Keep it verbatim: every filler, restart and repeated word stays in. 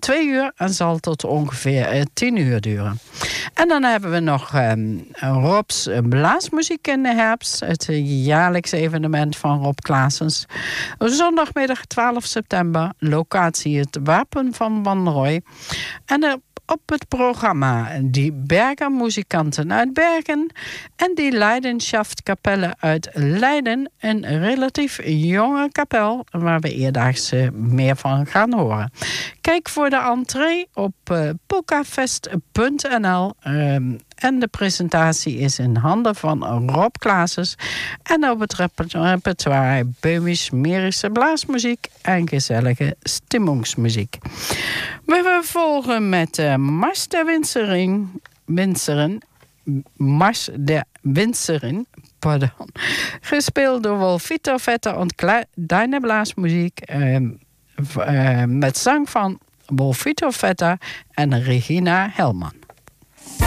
twee uur en zal tot ongeveer uh, tien uur duren. En dan hebben we nog um, Rob's Blaasmuziek in de herfst. Het jaarlijkse evenement van Rob Claessens. Zondagmiddag twaalf september. Locatie het Wapen van Wanrooy. En uh, op het programma die Berger muzikanten uit Bergen en die Leidenschaft kapellen uit Leiden. Een relatief jonge kapel waar we eerdaags uh, meer van gaan horen. Kijk voor de entree op uh, polkafest punt n l. Um, en de presentatie is in handen van Rob Claessens. En op het repertoire Böhmisch-Mährische blaasmuziek en gezellige stimmungsmuziek. We volgen met uh, Mars der Winzering, Winzeren, Mars der Winzeren, pardon, gespeeld door Wolfito Vetter en Kleine Blaasmuziek, uh, uh, met zang van Wolfito Vetter en Regina Helman.